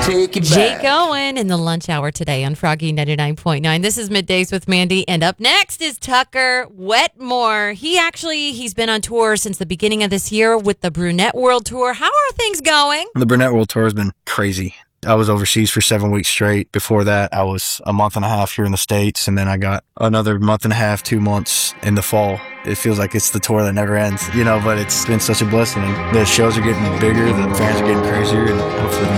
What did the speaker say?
take it Jake back. Owen in the lunch hour today on Froggy 99.9. This is Middays with Mandy, and up next is Tucker Wetmore. He's been on tour since the beginning of this year with the Brunette World Tour. How are things going? The Brunette World Tour has been crazy. I was overseas for 7 weeks straight. Before that, I was a month and a half here in the States, and then I got another month and a half, 2 months in the fall. It feels like it's the tour that never ends, but it's been such a blessing. The shows are getting bigger, the fans are getting crazier, and hopefully